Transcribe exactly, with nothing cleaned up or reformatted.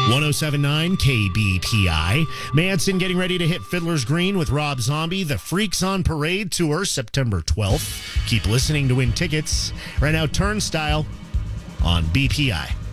one oh seven point nine K B P I. Manson getting ready to hit Fiddler's Green with Rob Zombie. The Freaks on Parade tour, September twelfth. Keep listening to win tickets. Right now, Turnstile on B P I.